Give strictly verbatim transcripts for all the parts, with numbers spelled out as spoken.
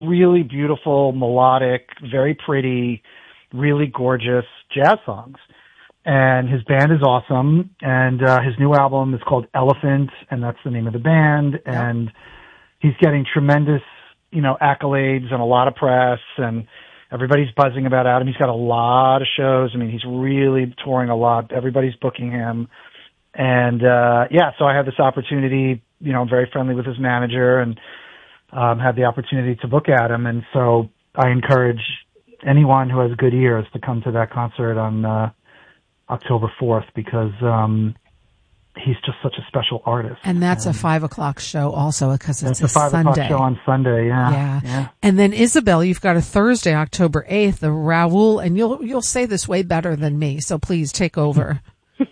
really beautiful, melodic, very pretty, really gorgeous jazz songs. And his band is awesome. And uh, his new album is called Elephant, and that's the name of the band. Yep. And he's getting tremendous, you know, accolades and a lot of press, and everybody's buzzing about Adam. He's got a lot of shows. I mean, he's really touring a lot. Everybody's booking him. And, uh, yeah, so I had this opportunity, you know, I'm very friendly with his manager, and um, had the opportunity to book Adam. And so I encourage anyone who has good ears to come to that concert on uh, October fourth, because um, he's just such a special artist. And that's and a five o'clock show also, because it's a, a five Sunday. o'clock show on Sunday. Yeah, yeah. Yeah. And then Isabel, you've got a Thursday, October eighth, the Raul, and you'll, you'll say this way better than me. So please take over.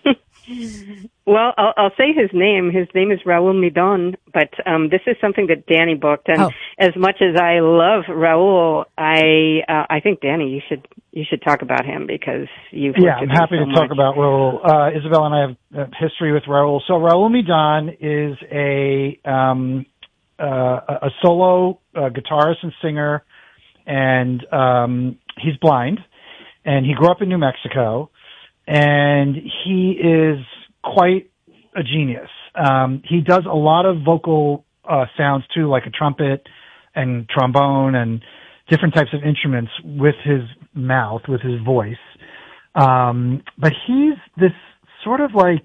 Well, I'll, I'll say his name. His name is Raul Midon, but um, this is something that Danny booked. And oh. as much as I love Raul, I uh, I think Danny, you should you should talk about him, because you've yeah, I'm happy so to much. talk about Raul. Uh, Isabel and I have uh, history with Raul. So Raul Midon is a um, uh, a solo uh, guitarist and singer, and um, he's blind, and he grew up in New Mexico. And he is quite a genius. Um, he does a lot of vocal uh, sounds too, like a trumpet and trombone and different types of instruments with his mouth, with his voice. Um, but he's this sort of like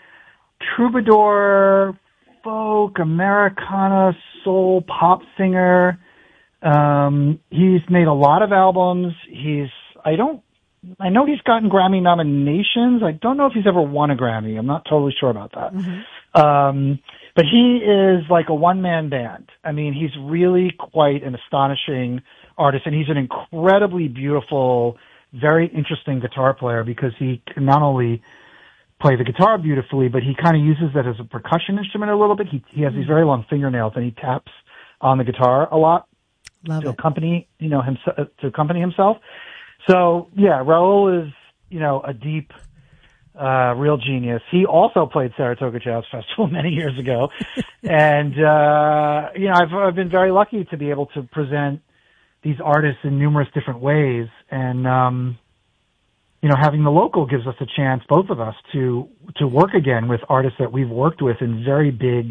troubadour, folk, Americana, soul, pop singer. Um, he's made a lot of albums. He's, I don't, I know he's gotten Grammy nominations. I don't know if he's ever won a Grammy. I'm not totally sure about that. Mm-hmm. Um, but he is like a one-man band. I mean, he's really quite an astonishing artist, and he's an incredibly beautiful, very interesting guitar player, because he can not only play the guitar beautifully, but he kind of uses that as a percussion instrument a little bit. He, he has these very long fingernails, and he taps on the guitar a lot Love to it. accompany, you know, himself, to accompany himself. So, yeah, Raul is, you know, a deep, uh, real genius. He also played Saratoga Jazz Festival many years ago. and, uh, you know, I've, I've been very lucky to be able to present these artists in numerous different ways. And, um, you know, having the local gives us a chance, both of us, to, to work again with artists that we've worked with in very big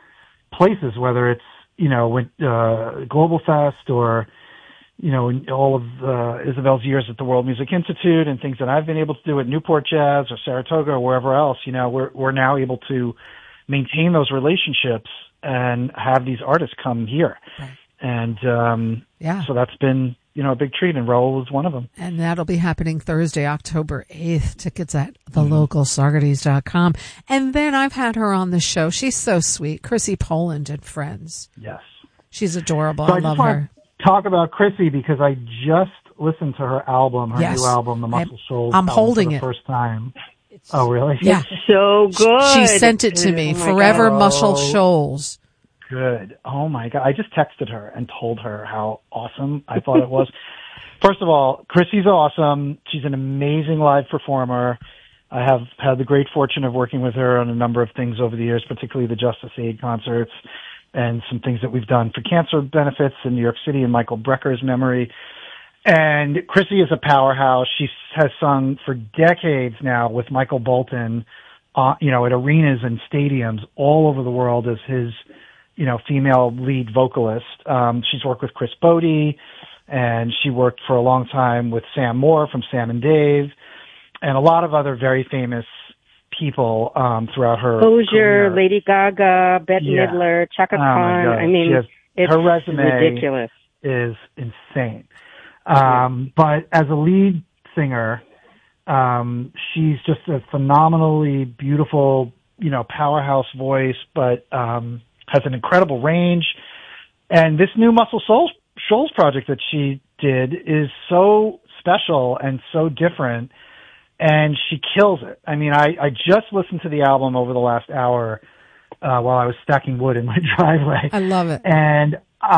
places, whether it's, you know, with, uh, Global Fest, or, you know, in all of uh, Isabel's years at the World Music Institute, and things that I've been able to do at Newport Jazz or Saratoga or wherever else. You know, we're we're now able to maintain those relationships and have these artists come here. Right. And um, yeah. so that's been, you know, a big treat, and Raul was one of them. And that'll be happening Thursday, October eighth. Tickets at the local Saugerties dot com. And then I've had her on the show. She's so sweet. Chrissy Poland and Friends. Yes. She's adorable. So I, I love just her. Talk about Chrissy, because I just listened to her album, her yes. new album, The Muscle Shoals. I'm holding for the it. first time. Oh, really? Yeah. It's so good. She sent it to me. Oh Forever God. Muscle Oh. Shoals. Good. Oh my God. I just texted her and told her how awesome I thought it was. First of all, Chrissy's awesome. She's an amazing live performer. I have had the great fortune of working with her on a number of things over the years, particularly the Justice Aid concerts and some things that we've done for cancer benefits in New York City in Michael Brecker's memory. And Chrissy is a powerhouse. She has sung for decades now with Michael Bolton, uh, you know, at arenas and stadiums all over the world as his, you know, female lead vocalist. Um, she's worked with Chris Bodie, and she worked for a long time with Sam Moore from Sam and Dave, and a lot of other very famous people um, throughout her Hozier, career. Lady Gaga, Bette Yeah. Midler, Chaka Oh my Khan. God. I mean, She has- it's her resume ridiculous. is insane. Um, but as a lead singer, um, she's just a phenomenally beautiful, you know, powerhouse voice, but um, has an incredible range. And this new Muscle Shoals, Shoals project that she did is so special and so different, and she kills it. I mean, I, I just listened to the album over the last hour uh, while I was stacking wood in my driveway. I love it. And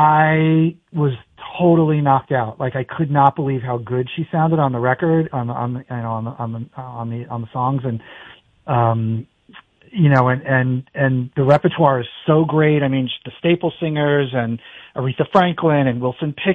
I was totally knocked out. Like, I could not believe how good she sounded on the record, on the, on the, you know, on the, on the, on the, on the songs. And, um, you know, and, and, and the repertoire is so great. I mean, the staple singers and Aretha Franklin and Wilson Pickett